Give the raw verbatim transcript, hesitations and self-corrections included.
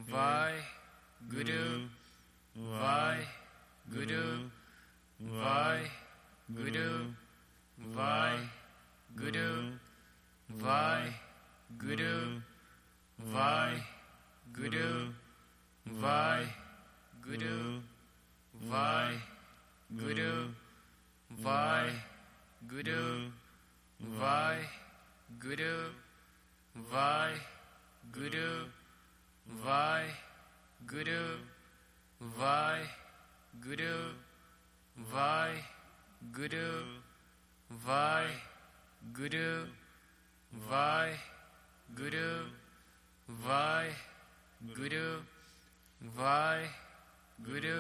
Vaheguru, Vaheguru, Vaheguru, Vaheguru, Vaheguru, Vaheguru, Vaheguru, Vaheguru, Vaheguru, Vaheguru, Vaheguru, Vaheguru, Vaheguru, Vaheguru, Vaheguru, Vaheguru, Vaheguru, Vaheguru,